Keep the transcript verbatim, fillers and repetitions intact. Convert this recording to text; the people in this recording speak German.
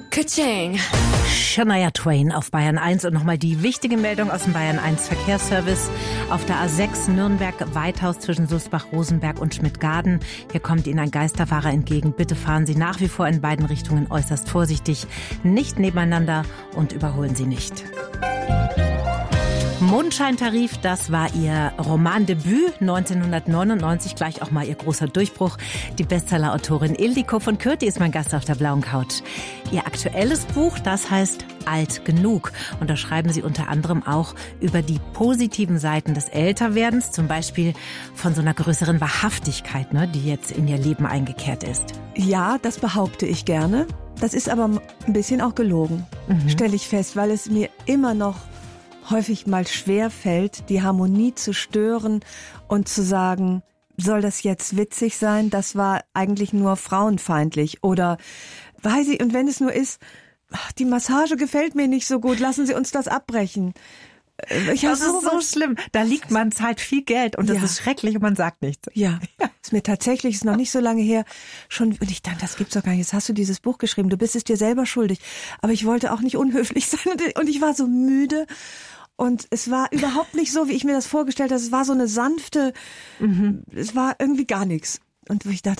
Ka-ching. Shania Twain auf Bayern eins und nochmal die wichtige Meldung aus dem Bayern eins Verkehrsservice. Auf der A sechs Nürnberg-Weithaus zwischen Sulzbach-Rosenberg und Schmidtgarden. Hier kommt Ihnen ein Geisterfahrer entgegen. Bitte fahren Sie nach wie vor in beiden Richtungen äußerst vorsichtig, nicht nebeneinander und überholen Sie nicht. Mondscheintarif, das war ihr Romandebüt neunzehnhundertneunundneunzig, gleich auch mal ihr großer Durchbruch. Die Bestseller-Autorin Ildiko von Kürti ist mein Gast auf der blauen Couch. Ihr aktuelles Buch, das heißt Alt genug. Und da schreiben Sie unter anderem auch über die positiven Seiten des Älterwerdens, zum Beispiel von so einer größeren Wahrhaftigkeit, ne, die jetzt in Ihr Leben eingekehrt ist. Ja, das behaupte ich gerne. Das ist aber ein bisschen auch gelogen, mhm. stelle ich fest, weil es mir immer noch häufig mal schwer fällt, die Harmonie zu stören und zu sagen, soll das jetzt witzig sein? Das war eigentlich nur frauenfeindlich. Oder, weiß ich, und wenn es nur ist, ach, die Massage gefällt mir nicht so gut, lassen Sie uns das abbrechen. Ich das ist so schlimm. Da liegt man, zahlt viel Geld und das ja. ist schrecklich und man sagt nichts. Ja, ist mir tatsächlich, ist noch nicht so lange her, schon, und ich dachte, das gibt's doch gar nicht. Jetzt hast du dieses Buch geschrieben, du bist es dir selber schuldig. Aber ich wollte auch nicht unhöflich sein und ich war so müde. Und es war überhaupt nicht so, wie ich mir das vorgestellt habe. Es war so eine sanfte, mhm. es war irgendwie gar nichts. Und wo ich dachte,